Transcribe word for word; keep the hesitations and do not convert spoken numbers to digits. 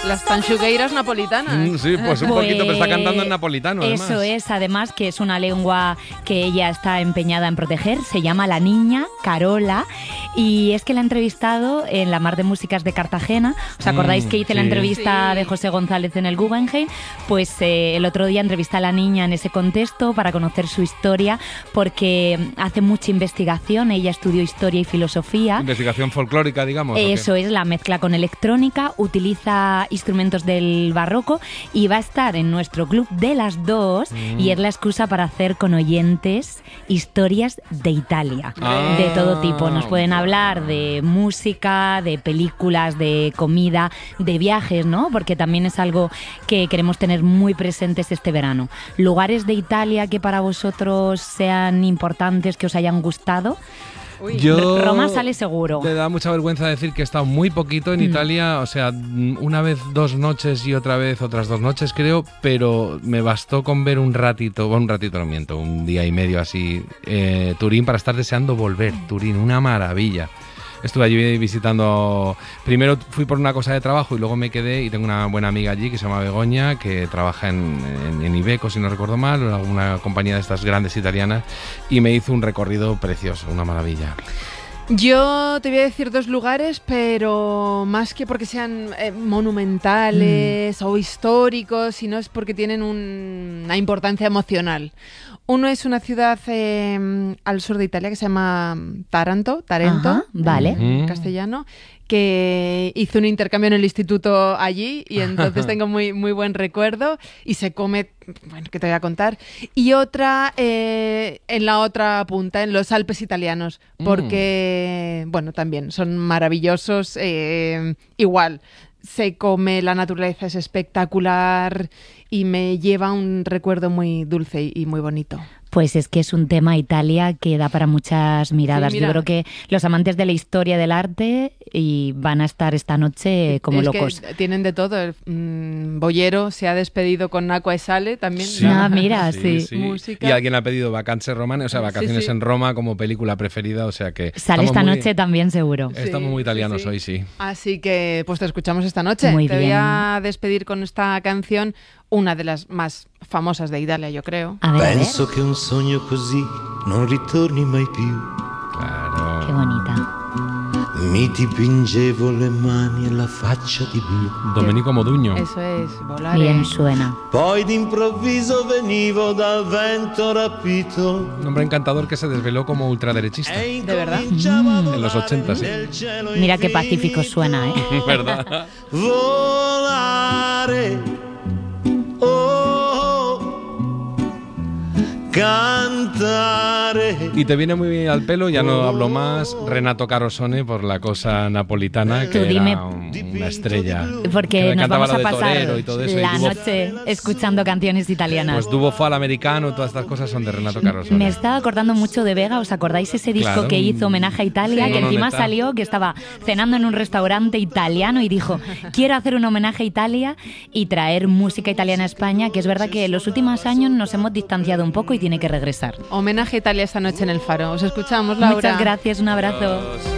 las tanchugueiras napolitanas. Mm, sí, pues un Pues, poquito, pero está cantando en napolitano, además. Eso es, además, que es una lengua que ella está empeñada en proteger. Se llama La Niña, Carola. Y es que la he entrevistado en la Mar de Músicas de Cartagena. ¿Os acordáis Mm, que hice la sí. entrevista Sí. de José González en el Guggenheim? Pues eh, el otro día entrevisté a la niña en ese contexto para conocer su historia, porque hace mucha investigación. Ella estudió historia y filosofía. Investigación folclórica, digamos. ¿o qué? Eso es, la mezcla con electrónica, utiliza instrumentos del barroco y va a estar en nuestro club de las dos Mm. y es la excusa para hacer con oyentes historias de Italia, Ah. de todo tipo. Nos pueden hablar de música, de películas, de comida, de viajes, ¿no? Porque también es algo que queremos tener muy presentes este verano. Lugares de Italia que para vosotros sean importantes, que os hayan gustado. Uy. Yo Roma sale seguro. Me da mucha vergüenza decir que he estado muy poquito en Mm. Italia, o sea, una vez dos noches y otra vez otras dos noches creo, pero me bastó con ver un ratito, bueno, un ratito no miento, un día y medio así, eh, Turín para estar deseando volver. Turín, una maravilla. Estuve allí visitando, primero fui por una cosa de trabajo y luego me quedé y tengo una buena amiga allí que se llama Begoña, que trabaja en, en, en Iveco, si no recuerdo mal, una compañía de estas grandes italianas, y me hizo un recorrido precioso, una maravilla. Yo te voy a decir dos lugares, pero más que porque sean eh, monumentales mm. o históricos, sino es porque tienen un, una importancia emocional. Uno es una ciudad eh, al sur de Italia que se llama Taranto, Tarento, Ajá, vale. en castellano, que hice un intercambio en el instituto allí y entonces tengo muy, muy buen recuerdo y se come, bueno, que te voy a contar. Y otra eh, en la otra punta, en los Alpes italianos, porque, mm. bueno, también son maravillosos, eh, igual. Se come, la naturaleza es espectacular y me lleva un recuerdo muy dulce y muy bonito. Pues es que es un tema Italia que da para muchas miradas. Sí, Yo creo que los amantes de la historia del arte y van a estar esta noche como es locos. Que tienen de todo. El mm, Bollero se ha despedido con Acqua e Sale también. Sí. Ah, mira, sí. sí. Música. Y alguien ha pedido Vacanze Romane, o sea, Vacaciones sí, sí. en Roma como película preferida, o sea que... Sale esta muy, noche también seguro. Estamos sí, muy italianos sí, sí. hoy, sí. Así que pues te escuchamos esta noche. Muy te bien. voy a despedir con esta canción, una de las más famosas de Italia, yo creo. A ver, Penso a ver. che un sogno così non ritorni mai più. Claro. Qué bonita. Mi dipingevo le mani e la faccia di blu. Domenico Modugno. Eso es, volar. Bien suena. Poi d'improvviso venivo dal vento rapito. Un hombre encantador que se desveló como ultraderechista. E ¿De verdad? incominciava a En los ochenta, sí. nel cielo Mira qué pacífico suena, ¿eh? ¿Verdad? volare. Oh, cantare. Y te viene muy bien al pelo, ya no hablo más, Renato Carosone por la cosa napolitana, que Tú dime. era un- una estrella. Porque Que nos cantaba vamos a lo de pasar torero y todo eso, y la tuvo- noche escuchando canciones italianas. Pues Duo Fue al Americano, todas estas cosas son de Renato Carosone. Me estaba acordando mucho de Vega. ¿Os acordáis ese disco Claro. que hizo homenaje a Italia? Sí. Que encima Noneta. salió, que estaba cenando en un restaurante italiano y dijo, quiero hacer un homenaje a Italia y traer música italiana a España, que es verdad que en los últimos años nos hemos distanciado un poco y tiene que regresar. Homenaje a Italia esta noche en el Faro. Os escuchamos, Laura. Muchas gracias, un abrazo.